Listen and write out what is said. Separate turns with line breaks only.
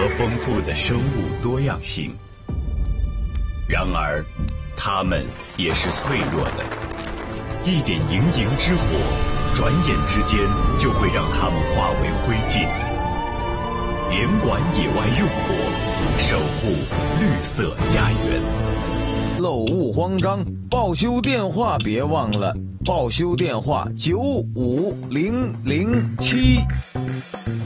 和丰富的生物多样性。然而，它们也是脆弱的，一点营营之火，转眼之间就会让它们化为灰烬。联管野外用火，守护绿色家园。
漏物慌张，报修电话别忘了，报修电话950007。